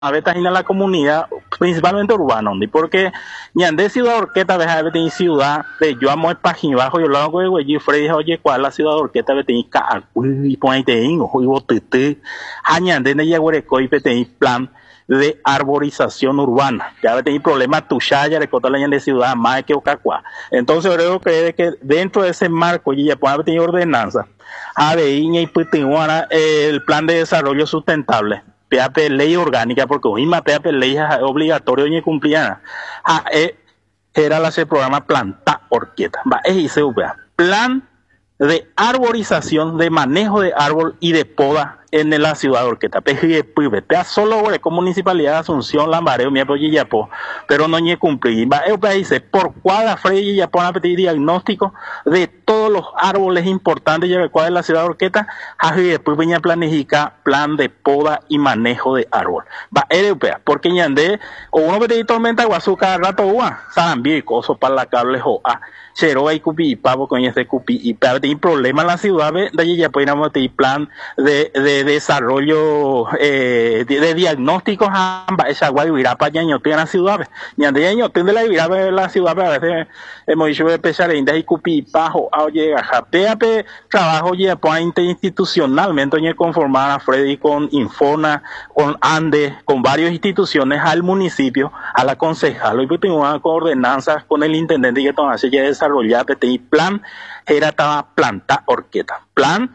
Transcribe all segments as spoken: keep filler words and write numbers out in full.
a veces en la comunidad, principalmente urbana, porque ni de ciudad orqueta, a veces en ciudad, de yo amo el página bajo, yo lo hago de güey, Freddy, oye, ¿cuál es la ciudad orqueta? Veces en cada, y ponete en, ojo, y botete, añade en ella, güey, y veces plan de arborización urbana. Ya veces en problema tuya, recota la de ciudad, más que ocacua. Entonces, creo que, que dentro de ese marco, ya puede tener ordenanza, a ver, y pues el plan de desarrollo sustentable. P A P ley orgánica, porque hoy más P A P ley es obligatorio y cumplida. Ah, eh, era la ese programa planta orqueta. Va, es I C U P A. Plan de arborización, de manejo de árbol y de poda en la ciudad de Orqueta. Pea solo como municipalidad de Asunción, Lambareo, Miapo y Yapo, pero no ni cumplir. Va, dice, por cuadra Freddy y Yapo a pedir diagnóstico de todos los árboles importantes y adecuados de la ciudad de Orqueta, y después venía a planificar plan de poda y manejo de árbol. Va, europea, porque ñandé, o uno pedir tormenta guazú cada rato, ua, salambi, coso para la cable, joa. Chero y cupi y pavo con este cupi y para tener problemas en la ciudad de allí ya podemos tener plan de, de desarrollo eh, de, de diagnósticos a esa guay para allá en la ciudad ni ande año tiene la vida de la ciudad a veces hemos dicho de pesar en y cupi y pajo a llega japea trabajo ya puente institucionalmente oye conformar a Freddy con Infona con Ande con varias instituciones al municipio a la concejal y pues tengo una coordenanza con el intendente que toma ya desarrollar P plan era estaba planta orqueta plan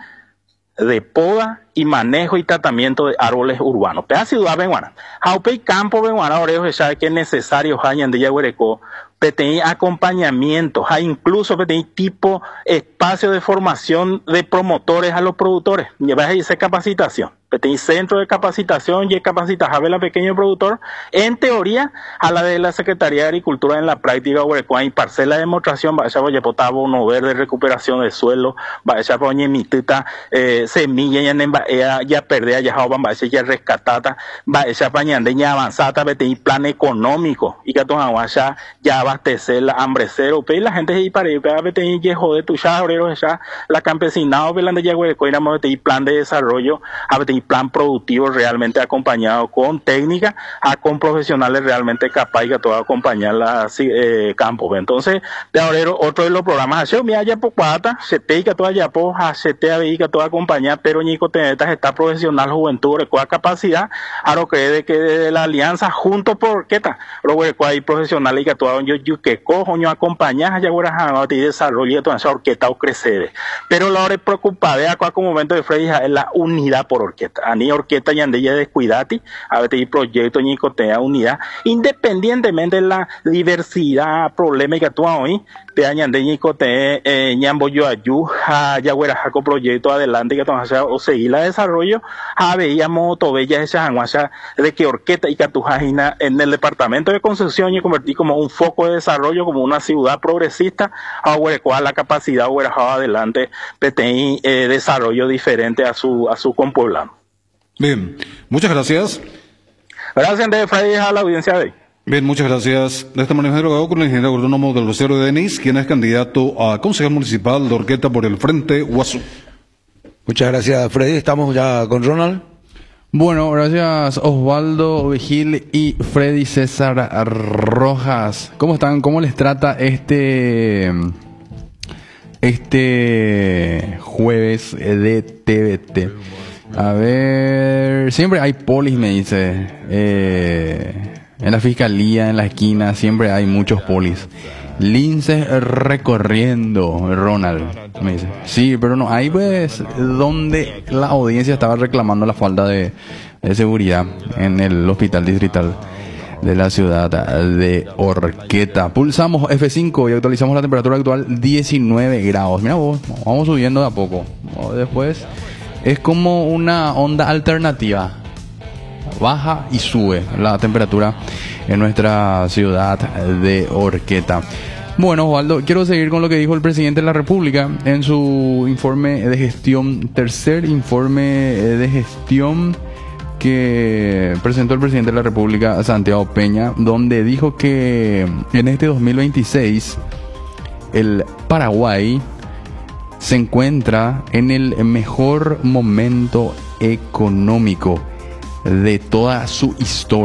de poda y manejo y tratamiento de árboles urbanos. Pero la ciudad venguana, jaupe campo venguana, orejo sabe que es necesario hayan de yaguareco, petén acompañamiento, hay incluso petén tipo espacio de formación de promotores a los productores, llevar esa capacitación. Petén centro de capacitación y capacita a la pequeño productor, en teoría, a la de la Secretaría de Agricultura en la práctica, hay parcela de demostración, va a echar potabo, uno verde, recuperación de suelo, va a echar mitita, eh, semilla, ya ya perder, ya va a echar ya rescatata, va a echar pañandeña avanzada, petén plan económico, y que ya ya abastecer la hambre cero, pero la gente ahí para ir, petén ya joder tu ya, obreros ya, la campesinado, velando ya hueco, y plan de desarrollo, a y plan productivo realmente acompañado con técnica, a con profesionales realmente capaces que todo acompañar la eh, campo. Entonces, de ahora otro de los programas, así me haya pocuata, se te que toda ya po, se te había que toda acompañar, pero Nico Tenetas está profesional, juventud, recuerda capacidad, a lo que de que de la alianza junto por qué está, luego hay profesionales que toda yo yo que cojo yo acompañar ya ahora y desarrollo toda esa orquesta o crecer. Pero la hora es preocupada de acá como momento de Freddy es la unidad por orquesta. A ni orquesta y ande ya descuidati, a veces hay proyectos ni cotea unidad, independientemente de la diversidad, problema que tú hoy, te añade ni cotea, eh, ñambo yo ayu, a ya güera jaco proyecto adelante que tú hacer o seguir la desarrollo, a veíamos tobella esa anguasha de que orquesta y catujajina en el departamento de Concepción y convertir como un foco de desarrollo, como una ciudad progresista, a güera cual la capacidad güera adelante, petén eh, desarrollo diferente a su, a su compueblano. Bien, muchas gracias. Gracias, de Freddy, a la audiencia de hoy. Bien, muchas gracias. De esta manera, dialogado con el ingeniero agrónomo del Rosario de Denis, quien es candidato a concejal municipal de Orqueta por el Frente Guasú. Muchas gracias, Freddy. Estamos ya con Ronald. Bueno, gracias Osvaldo Vigil y Freddy César Rojas. ¿Cómo están? ¿Cómo les trata este este jueves de T V T? A ver, siempre hay polis, me dice. Eh, en la fiscalía, en la esquina, siempre hay muchos polis. Linces recorriendo, Ronald, me dice. Sí, pero no, ahí pues donde la audiencia estaba reclamando la falta de, de seguridad en el hospital distrital de la ciudad de Orqueta. Pulsamos F cinco y actualizamos la temperatura actual diecinueve grados. Mira vos, vamos subiendo de a poco. Después es como una onda alternativa. Baja y sube la temperatura en nuestra ciudad de Orqueta. Bueno, Osvaldo, quiero seguir con lo que dijo el presidente de la República en su informe de gestión, tercer informe de gestión que presentó el presidente de la República, Santiago Peña, donde dijo que en este dos mil veintiséis el Paraguay se encuentra en el mejor momento económico de toda su historia.